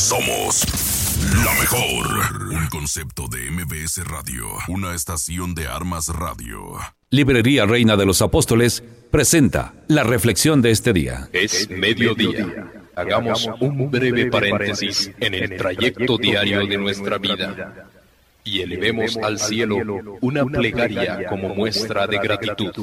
Somos la mejor. Un concepto de MBS Radio. Una estación de Armas Radio. Librería Reina de los Apóstoles presenta la reflexión de este día. Es mediodía. Hagamos un breve paréntesis en el trayecto diario de nuestra vida y elevemos al cielo una plegaria como muestra de gratitud.